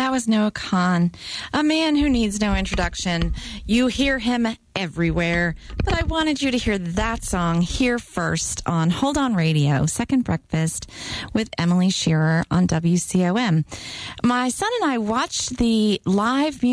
That was Noah Kahan, a man who needs no introduction. You hear him everywhere, but I wanted you to hear that song here first on Hold On Radio, Second Breakfast with Emily Shearer on WCOM. My son and I watched the live music